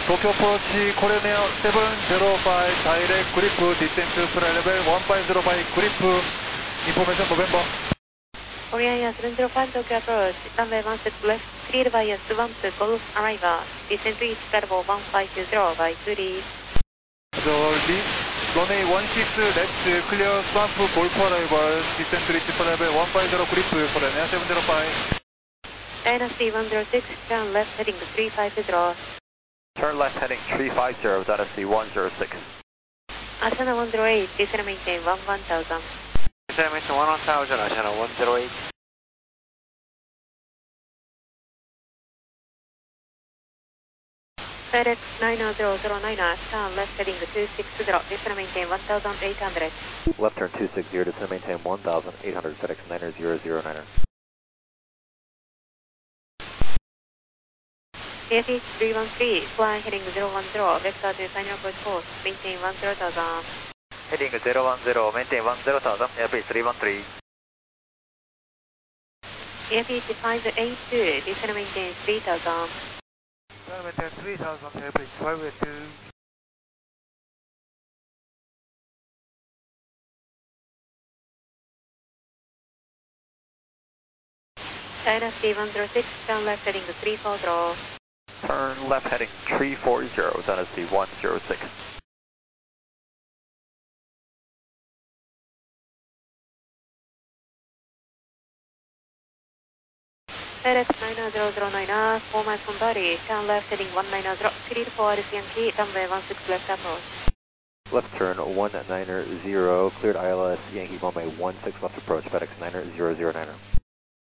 Tokyo approach Korean Air 705 direct grip descent to flight level 1505 grip information November. Korean Air 705 Tokyo approach runway 16 left cleared via swamp Golf arrival descent to each level 1520 by 3. Runway 16 left clear swamp Golf arrival descent to each level 150 grip Korean Air 705. Dynasty 106 turn left heading 350. Turn left heading 350, Dynasty 106. Asana 108, descend maintain 1000. Descend maintain 1000, Asana 108. FedEx 90009, turn left heading 260, descend maintain 1800. Left turn 260, descend maintain 1800, FedEx 90009. AFH 313, fly heading 010, vector to final approach course, maintain 10,000. Heading 010, maintain 10,000, AFH 313. AFH 582, descend maintain 3000. Descend maintain 3000, AFH 582. Dynasty 106, turn left heading 340. Turn left heading 340, Dynasty 106. FedEx 90009, 4 miles from body, turn left heading 190, cleared for Alice Yankee, runway 16 left approach. Left turn 190, cleared ILS Yankee runway 16 left approach, FedEx 90009.